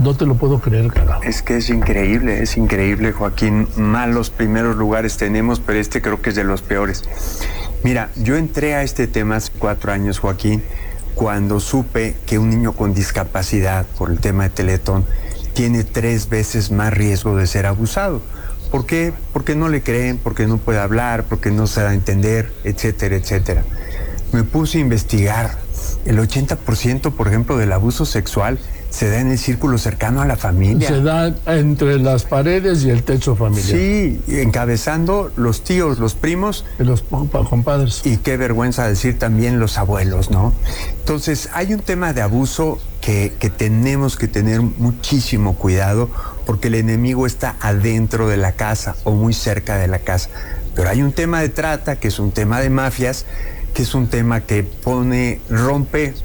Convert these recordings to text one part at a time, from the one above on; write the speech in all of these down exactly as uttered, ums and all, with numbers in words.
No te lo puedo creer, carajo. Es que es increíble, es increíble, Joaquín. Malos primeros lugares tenemos, pero este creo que es de los peores. Mira, yo entré a este tema hace cuatro años, Joaquín, cuando supe que un niño con discapacidad, por el tema de Teletón, tiene tres veces más riesgo de ser abusado. ¿Por qué? Porque no le creen, porque no puede hablar, porque no se da a entender, etcétera, etcétera. Me puse a investigar. El ochenta por ciento, por ejemplo, del abuso sexual se da en el círculo cercano a la familia. Se da entre las paredes y el techo familiar. Sí, encabezando los tíos, los primos. Y los compadres. Y qué vergüenza decir también los abuelos, ¿no? Entonces, hay un tema de abuso que, que tenemos que tener muchísimo cuidado porque el enemigo está adentro de la casa o muy cerca de la casa. Pero hay un tema de trata, que es un tema de mafias, que es un tema que pone, rompe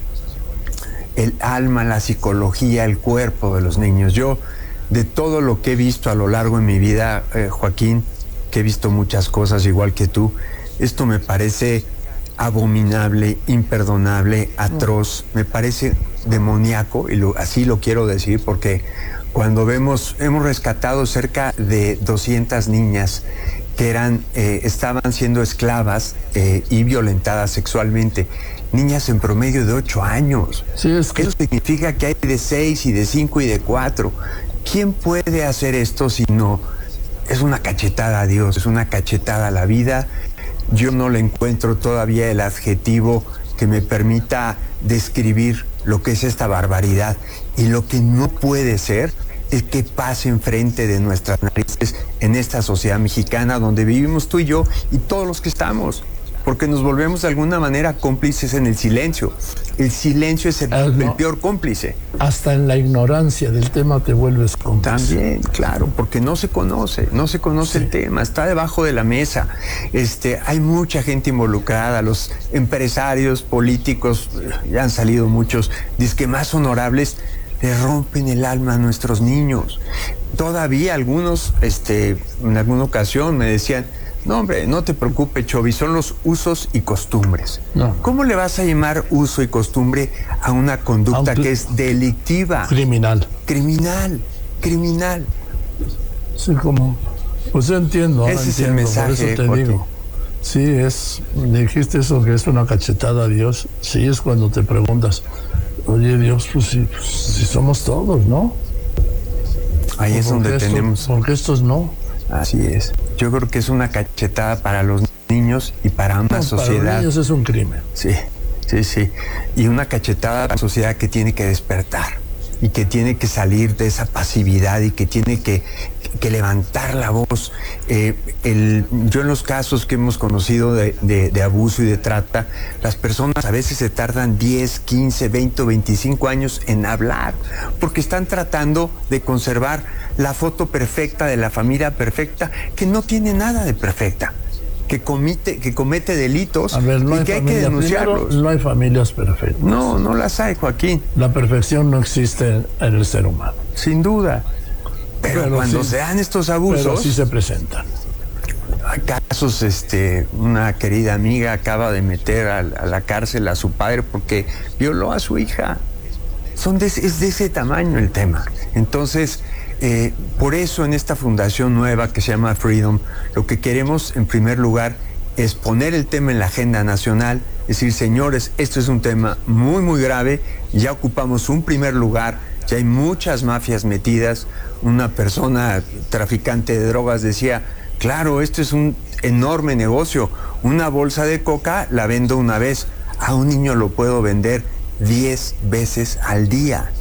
el alma, la psicología, el cuerpo de los niños. Yo, de todo lo que he visto a lo largo de mi vida, eh, Joaquín, que he visto muchas cosas igual que tú, esto me parece abominable, imperdonable, atroz, me parece demoníaco, y lo, así lo quiero decir, porque cuando vemos, hemos rescatado cerca de doscientas niñas que eran, eh, estaban siendo esclavas eh, y violentadas sexualmente. Niñas en promedio de ocho años. Sí, es que... Eso significa que hay de seis y de cinco y de cuatro. ¿Quién puede hacer esto si no? Es una cachetada a Dios, es una cachetada a la vida. Yo no le encuentro todavía el adjetivo que me permita describir lo que es esta barbaridad. Y lo que no puede ser es que pase enfrente de nuestras narices en esta sociedad mexicana donde vivimos tú y yo y todos los que estamos. Porque nos volvemos de alguna manera cómplices en el silencio. El silencio es el, ah, no. el peor cómplice. Hasta en la ignorancia del tema te vuelves cómplice. También, claro, porque no se conoce, no se conoce sí. el tema, está debajo de la mesa. Este, hay mucha gente involucrada, los empresarios, políticos, ya han salido muchos, dizque más honorables, le rompen el alma a nuestros niños. Todavía algunos, este, en alguna ocasión me decían, no, hombre, no te preocupes, Chovy, son los usos y costumbres. No. ¿Cómo le vas a llamar uso y costumbre a una conducta Aunque... que es delictiva? Criminal. Criminal, criminal. Sí, como... Pues yo entiendo. Ese entiendo, es el mensaje. Por eso te Jorge. digo. Sí, es... Dijiste eso, que es una cachetada a Dios. Sí, es cuando te preguntas, oye, Dios, pues si, pues, si somos todos, ¿no? Ahí es donde esto, tenemos... Porque estos no. Así es. Yo creo que es una cachetada para los niños y para una no, sociedad. Para los niños es un crimen. Sí, sí, sí. Y una cachetada para la sociedad que tiene que despertar y que tiene que salir de esa pasividad y que tiene que, que levantar la voz. Eh, el, yo en los casos que hemos conocido de, de, de abuso y de trata, las personas a veces se tardan diez, quince, veinte o veinticinco años en hablar, porque están tratando de conservar la foto perfecta de la familia perfecta, que no tiene nada de perfecta, que comete, que comete delitos a ver, no y hay que familia, hay que denunciarlos. Primero, no hay familias perfectas. No, no las hay, Joaquín. La perfección no existe en el ser humano. Sin duda. Pero, pero cuando sí, se dan estos abusos... Pero sí se presentan. Hay casos, este, una querida amiga acaba de meter a, a la cárcel a su padre porque violó a su hija. Son de, es de ese tamaño el tema. Entonces... Eh, por eso en esta fundación nueva que se llama Freedom, lo que queremos en primer lugar es poner el tema en la agenda nacional, decir, señores, esto es un tema muy muy grave, ya ocupamos un primer lugar, ya hay muchas mafias metidas. Una persona traficante de drogas decía, claro, esto es un enorme negocio, una bolsa de coca la vendo una vez, a un niño lo puedo vender diez veces al día.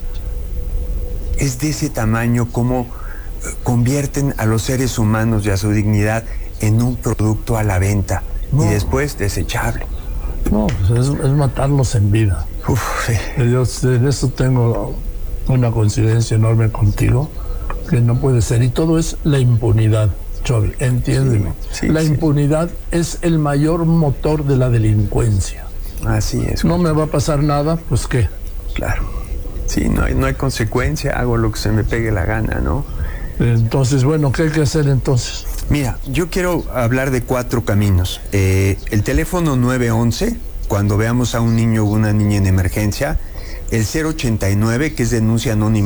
Es de ese tamaño como convierten a los seres humanos y a su dignidad en un producto a la venta no. y después desechable. No, pues es, es matarlos en vida. Uf, sí. Yo en eso tengo una coincidencia enorme contigo, que no puede ser. Y todo es la impunidad, Chovy, entiéndeme. Sí, sí, la sí. impunidad es el mayor motor de la delincuencia. Así es. No me va a pasar nada, pues ¿qué? Claro. Sí, no hay, no hay consecuencia, hago lo que se me pegue la gana, ¿no? Entonces, bueno, ¿qué hay que hacer entonces? Mira, yo quiero hablar de cuatro caminos. Eh, el teléfono nueve once, cuando veamos a un niño o una niña en emergencia, el cero ochenta y nueve, que es denuncia anónima